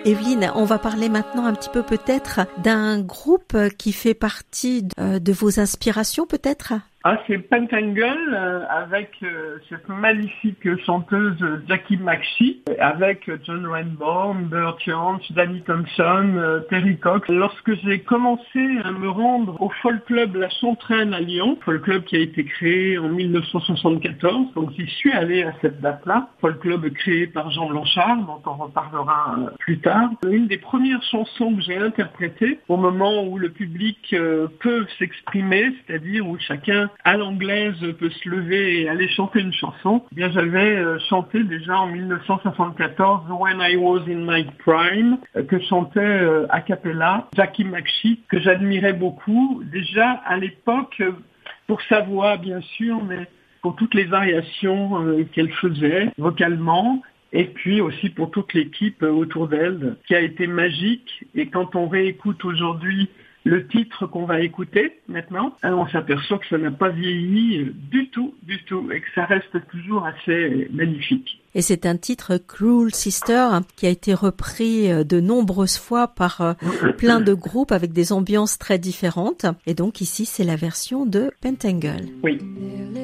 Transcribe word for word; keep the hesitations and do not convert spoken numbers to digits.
Evelyne, on va parler maintenant un petit peu peut-être d'un groupe qui fait partie de, de vos inspirations peut-être. Ah, c'est Pentangle euh, avec euh, cette magnifique chanteuse Jackie McShee, avec John Renbourn, Bert Jansch, Danny Thompson, euh, Terry Cox. Lorsque j'ai commencé à me rendre au Folk Club La Chantraine à Lyon, Folk Club qui a été créé en dix-neuf cent soixante-quatorze, donc j'y suis allé à cette date-là. Folk Club créé par Jean Blanchard, dont on reparlera euh, plus tard. Une des premières chansons que j'ai interprétées au moment où le public euh, peut s'exprimer, c'est-à-dire où chacun à l'anglaise peut se lever et aller chanter une chanson. Eh bien, j'avais euh, chanté déjà en dix-neuf cent soixante-quatorze When I Was in My Prime, euh, que chantait euh, a cappella Jackie McShee, que j'admirais beaucoup déjà à l'époque euh, pour sa voix bien sûr, mais pour toutes les variations euh, qu'elle faisait vocalement. Et puis aussi pour toute l'équipe euh, autour d'elle, qui a été magique. Et quand on réécoute aujourd'hui le titre qu'on va écouter maintenant, on s'aperçoit que ça n'a pas vieilli du tout, du tout, et que ça reste toujours assez magnifique. Et c'est un titre Cruel Sister qui a été repris de nombreuses fois par plein de groupes avec des ambiances très différentes. Et donc ici, c'est la version de Pentangle. Oui.